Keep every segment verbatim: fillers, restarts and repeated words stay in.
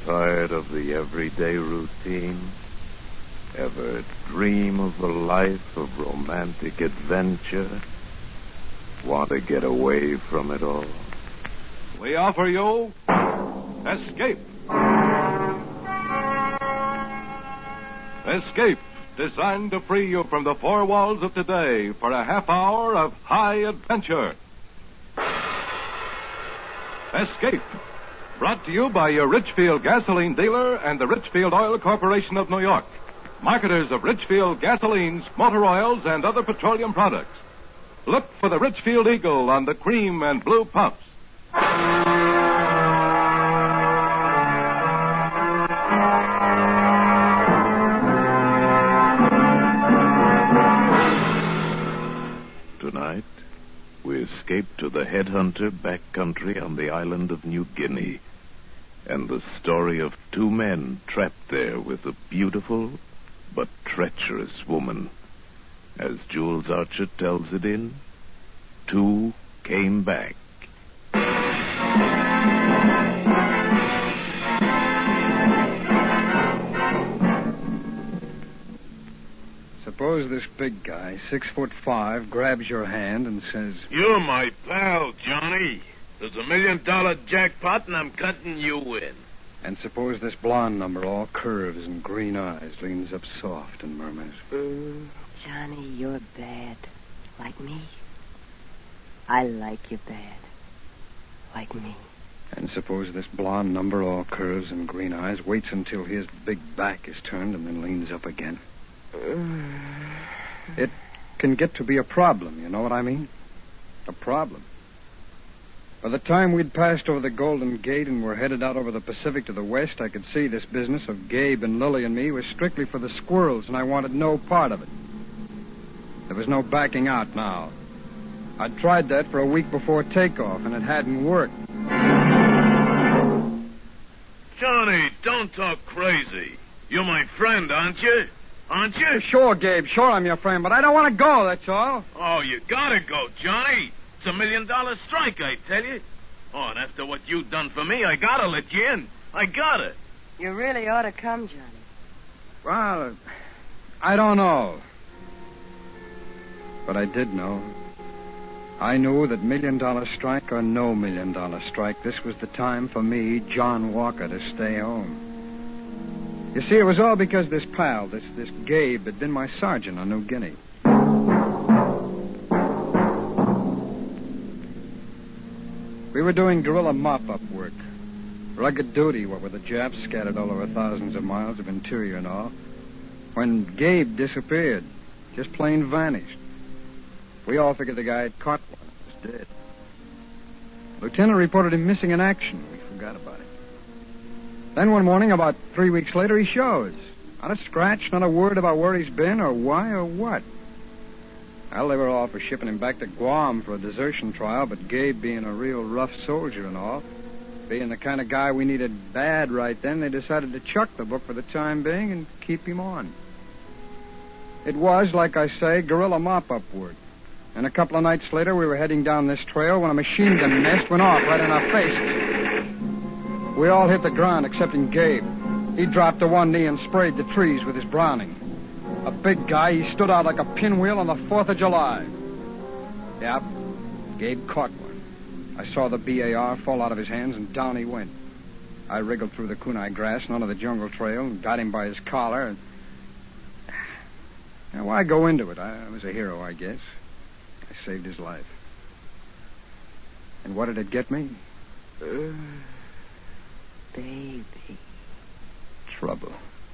tired of the everyday routine? Ever dream of the life of romantic adventure? Want to get away from it all? We offer you Escape. Escape, designed to free you from the four walls of today for a half hour of high adventure. Escape, brought to you by your Richfield gasoline dealer and the Richfield Oil Corporation of New York, marketers of Richfield gasolines, motor oils, and other petroleum products. Look for the Richfield Eagle on the cream and blue pumps. Tonight, we escape to the headhunter backcountry on the island of New Guinea, and the story of two men trapped there with a beautiful but treacherous woman. As Jules Archer tells it in, Two Came Back. Suppose this big guy, six foot five, grabs your hand and says, "You're my pal, Johnny. There's a million dollar jackpot and I'm cutting you in." And suppose this blonde number, all curves and green eyes, leans up soft and murmurs, mm, Johnny, you're bad. Like me. I like you bad. Like me. And suppose this blonde number, all curves and green eyes, waits until his big back is turned and then leans up again. It can get to be a problem, you know what I mean? A problem. By the time we'd passed over the Golden Gate and were headed out over the Pacific to the west, I could see this business of Gabe and Lily and me was strictly for the squirrels, and I wanted no part of it. There was no backing out now. I'd tried that for a week before takeoff, and it hadn't worked. Johnny, don't talk crazy. You're my friend, aren't you? Aren't you? Sure, Gabe, sure I'm your friend, but I don't want to go, that's all. Oh, you gotta go, Johnny. It's a million dollar strike, I tell you. Oh, and after what you've done for me, I gotta let you in. I gotta. You really ought to come, Johnny. Well, I don't know. But I did know. I knew that million dollar strike or no million dollar strike, this was the time for me, John Walker, to stay home. You see, it was all because this pal, this, this Gabe, had been my sergeant on New Guinea. We were doing guerrilla mop-up work. Rugged duty, what with the Japs scattered all over thousands of miles of interior and all. When Gabe disappeared, just plain vanished. We all figured the guy had caught one and was dead. Lieutenant reported him missing in action. We forgot about it. Then one morning, about three weeks later, he shows. Not a scratch, not a word about where he's been or why or what. Well, they were all for shipping him back to Guam for a desertion trial, but Gabe, being a real rough soldier and all, being the kind of guy we needed bad right then, they decided to chuck the book for the time being and keep him on. It was, like I say, guerrilla mop-up work. And a couple of nights later, we were heading down this trail when a machine gun nest went off right in our faces. We all hit the ground, excepting Gabe. He dropped to one knee and sprayed the trees with his Browning. A big guy, he stood out like a pinwheel on the fourth of July. Yep, Gabe caught one. I saw the B A R fall out of his hands, and down he went. I wriggled through the kunai grass and onto the jungle trail and got him by his collar. And... Now, why go into it? I, I was a hero, I guess. I saved his life. And what did it get me? Uh, baby. Trouble.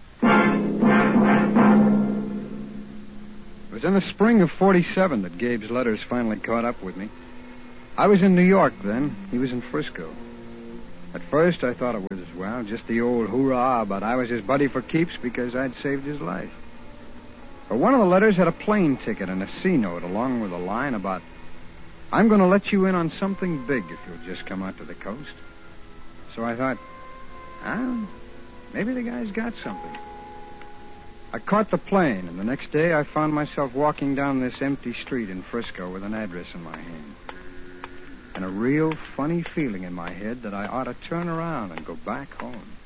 It was in the spring of forty-seven that Gabe's letters finally caught up with me. I was in New York then. He was in Frisco. At first, I thought it was, well, just the old hoorah, but I was his buddy for keeps because I'd saved his life. But one of the letters had a plane ticket and a C note along with a line about, I'm going to let you in on something big if you'll just come out to the coast. So I thought, ah, maybe the guy's got something. I caught the plane, and the next day I found myself walking down this empty street in Frisco with an address in my hand. And a real funny feeling in my head that I ought to turn around and go back home.